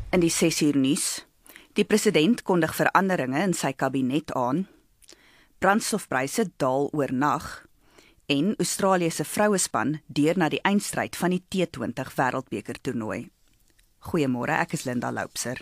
In die 6 uur nuus, die president kondig veranderinge in sy kabinet aan, brandstofpryse daal oornag en Australië se vrouespan deur na die eindstryd van die T20 Wêreldbeker toernooi. Goeiemôre, ek is Linda Loupser.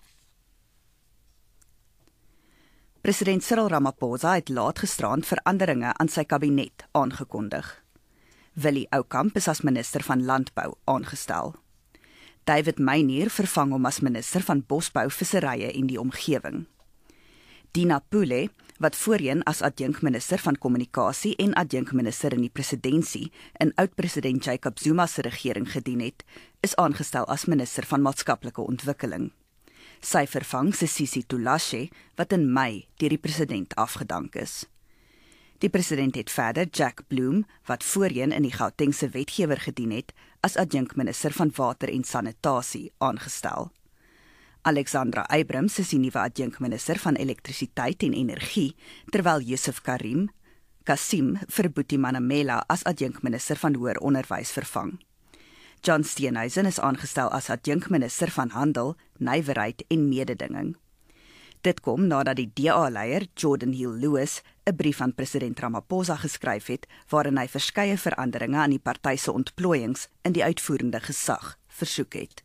President Cyril Ramaphosa het laat gisterand veranderinge aan sy kabinet aangekondig. Willie Oukamp is as minister van Landbou aangestel. David Meinier vervang hom as minister van Bosbou, Visserye en die Omgewing. Dina Pule, wat voorheen as adjunkminister van Kommunikasie en adjunkminister in die presidentskap in oud-president Jacob Zuma se regering gedien het, is aangestel as minister van Maatskaplike Ontwikkeling. Sy vervang Sisisi Tulashe, wat in Mei deur die president afgedank is. Die president het verder Jack Bloom, wat voorheen in die Gautengse wetgewer gedien het, as adjunkminister van Water en Sanitasie aangestel. Alexandra Abrams is die nuwe adjunkminister van Elektrisiteit en Energie, terwyl Yusuf Kasim vir Boetie Manamela as adjunkminister van Hoër Onderwys vervang. John Steenhuisen is aangestel as adjunkminister van Handel, Nywerheid en Mededinging. Dit kom nadat die DA-leier Jordan Hill-Lewis 'n brief aan president Ramaphosa geskryf het, waarin hy verskeie veranderinge aan die party se ontplooiings in die uitvoerende gesag versoek het.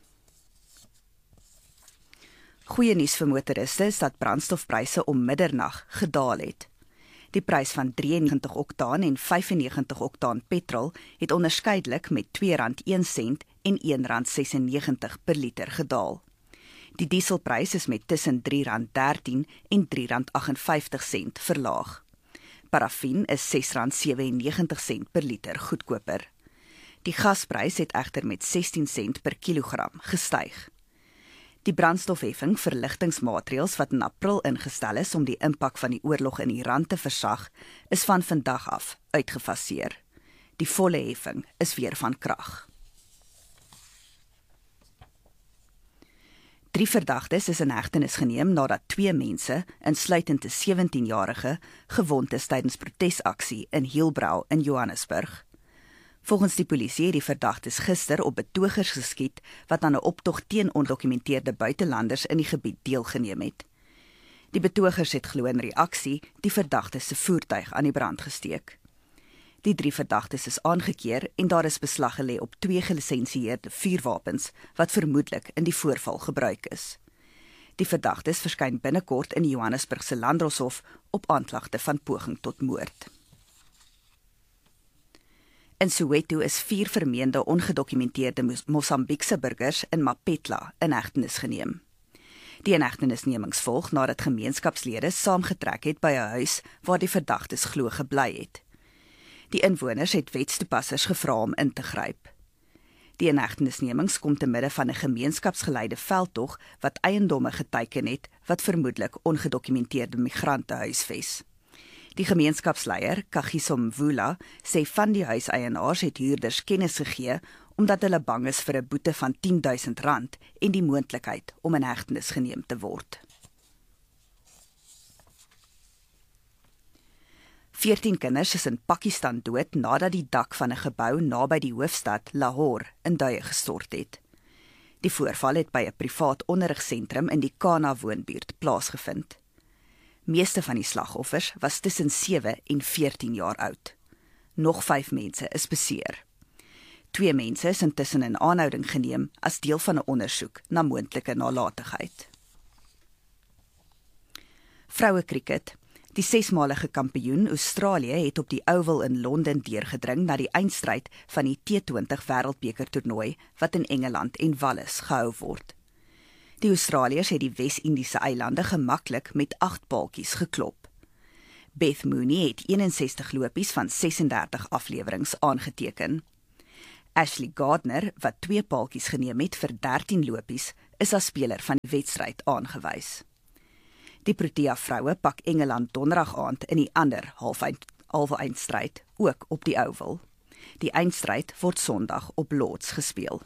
Goeie nuus vir motoriste is dat brandstofpryse om middernag gedaal het. Die prys van 93 oktaan en 95 oktaan petrol het onderskeidelik met R2.01 en R1.96 per liter gedaal. Die dieselprys is met tussen R3.13 en R3.58 verlaag. Paraffien is R6.97 per liter goedkoper. Die gasprys het egter met 16 sent per kilogram gestyg. Die brandstofheffing vir ligtingsmaatreëls wat in April ingestel is om die impak van die oorlog in Iran te versag, is van vandag af uitgefaseer. Die volle heffing is weer van krag. 3 verdagtes is in hegtenis geneem nadat 2 mense, insluitend 'n 17-jarige, gewond is tydens protesaksie in Hillbrow in Johannesburg. Volgens die polisie het die verdagtes gister op betogers geskiet wat aan 'n optog teen ondokumenteerde buitelanders in die gebied deelgeneem het. Die betogers het glo in reaksie die verdagtes se voertuig aan die brand gesteek. Die 3 verdagtes is aangekeer en daar is beslag gelê op 2 gelisensieerde vuurwapens wat vermoedelik in die voorval gebruik is. Die verdagtes verskyn binnekort in die Johannesburg se Landdroshof op aanklagte van poging tot moord. In Soweto is 4 vermeende ongedokumenteerde Mosambiekse burgers in Mapetla in hegtenis geneem. Die inhegtenisnemings volg nadat gemeenskapslede saamgetrek het by 'n huis waar die verdagtes glo gebly het. Die inwoners het wetstoepassers gevra om in te gryp. Die inhegtenisnemings kom te midde van 'n gemeenskapsgeleide veldtog wat eiendomme geteiken het wat vermoedelik ongedokumenteerde migrante huisves. Die gemeenskapsleier, Kagiso Mvula, sê van die huiseienaars het huurders kennis gegee omdat hulle bang is vir 'n boete van R10.000 en die moontlikheid om in hegtenis geneem te word. 14 kinders is in Pakistan dood nadat die dak van 'n gebou naby die hoofstad Lahore in duie gestort het. Die voorval het by 'n privaat onderrigsentrum in die Kana woonbuurt plaasgevind. Meeste van die slagoffers was tussen 7 en 14 jaar oud. Nog 5 mense is beseer. 2 mense is intussen in aanhouding geneem as deel van 'n ondersoek na moontlike nalatigheid. Vroue-kriket. Die 6-malige kampioen Australië het op die Oval in Londen deurgedring na die eindstryd van die T20 Wêreldbeker toernooi wat in Engeland en Wallis gehou word. Die Australiërs het die Wes-Indiese eilande gemaklik met 8 paaltjies geklop. Beth Mooney het 61 lopies van 36 afleweringe aangeteken. Ashley Gardner, wat 2 paaltjies geneem het vir 13 lopies, is as speler van die wedstryd aangewys. Die Protea vroue pak Engeland donderdag aand in die ander halve eindstryd, ook op die Oval. Die eindstryd word Sondag op Lords gespeel.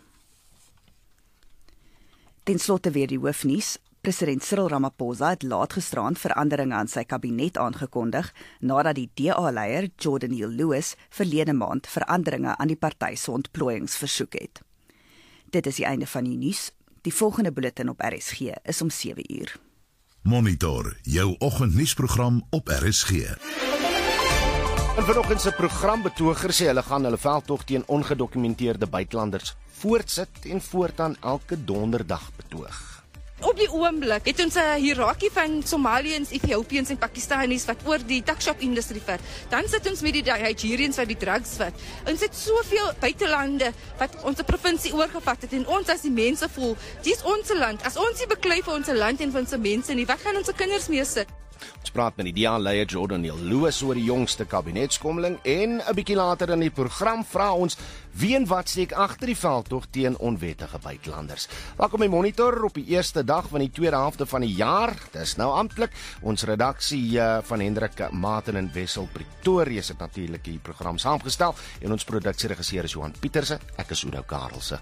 Ten slotte weer die hoofnuus. President Cyril Ramaphosa het laat gisterand veranderinge aan sy kabinet aangekondig nadat die DA-leier Jordan Hill-Lewis verlede maand veranderinge aan die party se ontplooiings versoek het. Dit is die einde van die nuus. Die volgende bulletin op RSG is om 7:00. Monitor, jou oggendnuusprogram op RSG. In vanoggend se program betogers sê hulle gaan hulle veldtog teen ongedokumenteerde buitelanders voortsit en voortaan elke donderdag betoog. Op die oomblik het ons 'n hiërargie van Somaliërs, Ethiopiërs en Pakistanis wat oor die tuckshop-industrie vat. Dan sit ons met die Nigerians wat die drugs vat. Ons het soveel buitelande wat ons provinsie oorgevat het en ons as die mense voel, dis ons land. As ons nie beklei vir ons land en vir ons mense nie, wat gaan ons kinders mee sit? Ons praat met die DA-leier Jordan Lewis oor die jongste kabinetskommeling en 'n bietjie later in die program vra ons wie en wat steek agter die veldtog teen onwettige buitelanders. Welkom by Monitor op die eerste dag van die tweede helfte van die jaar. Dis nou amptelik. Ons redaksie van Hendrik Maarten en Wessel Pretoria het natuurlik die program saamgestel en ons produksieregisseur is Johan Pieterse. Ek is Oudo Karelse.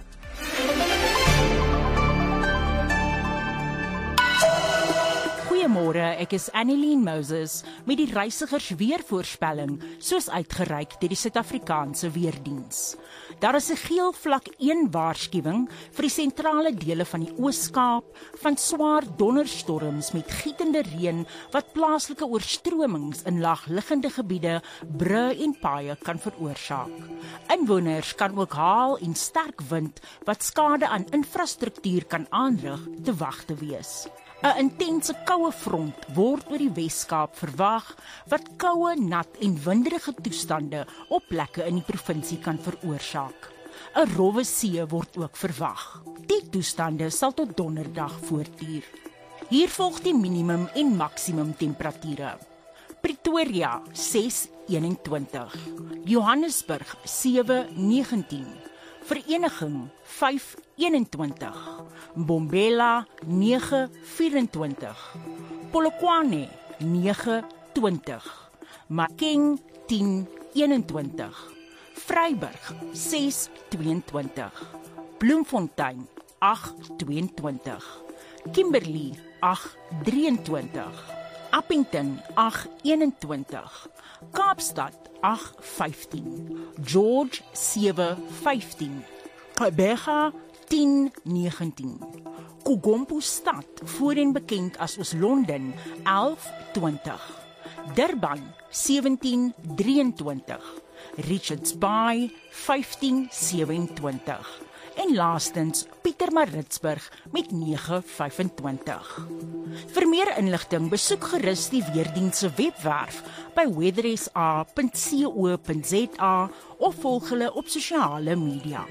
Goeiemôre, ek is Annelien Moses met die reisigers weervoorspelling soos uitgereik deur die Suid-Afrikaanse Weerdiens. Daar is 'n geel vlak 1 waarskuwing vir die sentrale dele van die Oos-Kaap van swaar donderstorms met gietende reën wat plaaslike oorstromings in laagliggende gebiede, brûe en paaie kan veroorsaak. Inwoners kan ook haal en sterk wind wat skade aan infrastruktuur kan aanrig te wagte wees. 'n Intense koue front word oor die Wes-Kaap verwag wat koue, nat en winderige toestande op plekke in die provinsie kan veroorsaak. 'n Rowwe see word ook verwag. Die toestande sal tot donderdag voortduur. Hier volg die minimum en maksimum temperature. Pretoria 6:21, Johannesburg 7:19, Vereniging 5:21, Mbombela 9:24, Polokwane 9:20, Mahikeng 10:21, Vryburg 6:22, Bloemfontein 8:22, Kimberley 8:23, Appington 8:21, Kaapstad 8:15, George 7:15, Gqeberha 10:19, Kugompo stad, voorheen bekend as Oos-London 11:20, Durban 17:23, Richards Bay 15:27 en laastens Pietermaritzburg met 9:25. Vir meer inligting besoek gerus die Weerdiens se webwerf by weathersa.co.za of volg hulle op sosiale media.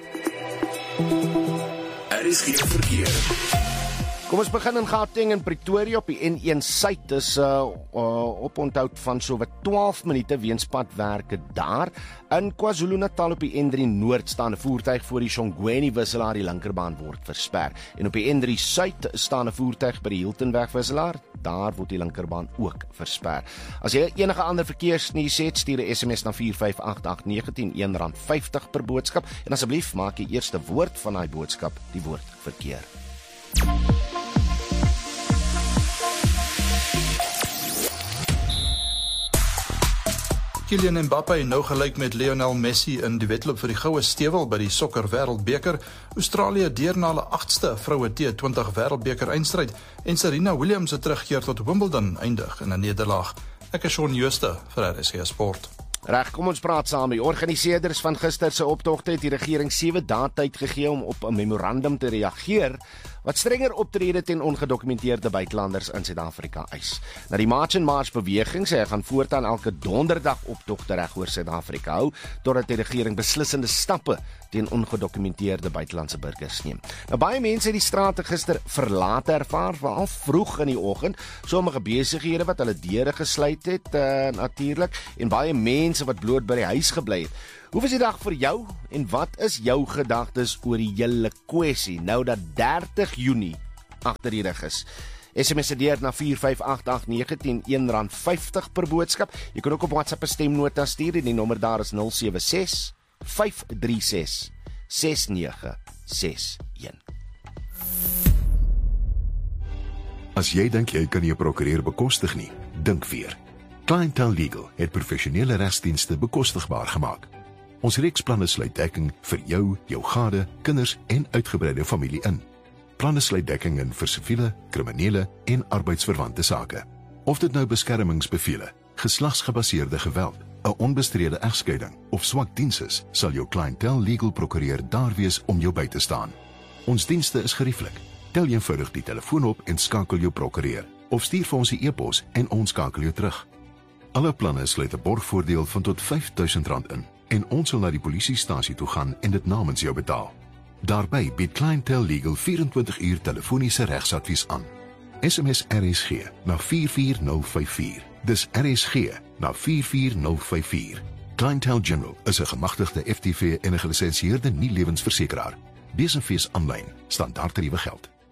RSG verkeer. Kom ons begin in Gauteng en Pretoria op die N1 Suid is oponthoud van sowat 12 minute weens padwerke daar. In KwaZulu-Natal op die N3 Noord staan 'n voertuig voor die Shongweni wisselaar, die linkerbaan word versper. En op die N3 Suid staan 'n voertuig by die Hiltonweg wisselaar, daar word die linkerbaan ook versper. As jy enige ander verkeersnuus het, stuur 'n SMS na 45889 R1.50 per boodskap en asseblief maak die eerste woord van daai boodskap die woord verkeer. Kylian Mbappé nou gelyk met Lionel Messi in die wedloop vir die goue stewel by die sokker wêreldbeker. Australië deur na hulle 8ste vroue T20 wêreldbeker eindstryd en Serena Williams se terugkeer tot Wimbledon eindig in 'n nederlaag. Ek is Shaun Jooste vir RSG Sport. Reg, kom ons praat saam. Die organiseerders van gister se optogte het die regering 7 dae tyd gegee om op 'n memorandum te reageer wat strenger optrede teen ongedokumenteerde buitelanders in Suid-Afrika eis. Nou die March and March beweging sê hy gaan voortaan elke donderdag optogte reg oor Suid-Afrika hou totdat die regering beslissende stappe teen ongedokumenteerde buitelandse burgers neem. Nou baie mense het die strate gister verlaat ervaar, veral vroeg in die oggend. Sommige besighede wat hulle deure gesluit het natuurlik en baie mense wat bloot by die huis gebly het. Hoe was die dag vir jou en wat is jou gedagtes oor die hele kwessie nou dat 30 Junie agter die rug is? SMS deur na 45889 R1.50 per boodskap. Jy kan ook op WhatsApp 'n stemnota stuur en die nommer daar is 076 536 6961. As jy dink jy kan jou prokureur bekostig nie, dink weer. Clientele Legal het professionele regsdienste bekostigbaar gemaak. Ons reeksplanne sluit dekking vir jou, jou gade, kinders en uitgebreide familie in. Planne sluit dekking in vir siviele, kriminele en arbeidsverwante sake. Of dit nou beskermingsbevele, geslagsgebaseerde geweld, 'n onbestrede egskeiding of swak diens is, sal jou Clientele Legal prokureur daar wees om jou by te staan. Ons dienste is gerieflik. Tel eenvoudig die telefoon op en skakel jou prokureur, of stuur vir ons 'n e-pos en ons skakel jou terug. Alle planne sluit 'n borgvoordeel van tot R5.000 in en ons sal na die polisiestasie toe gaan en dit namens jou betaal. Daarbey bied Clientele Legal 24 uur telefoniese regsadvies aan. SMS RSG na 44054. Dis RSG na 44054. Clientele General is 'n gemagtigde FTV en 'n gelisensieerde nie-lewensversekeraar. Besenfees aanlyn, standaardtariewe geld.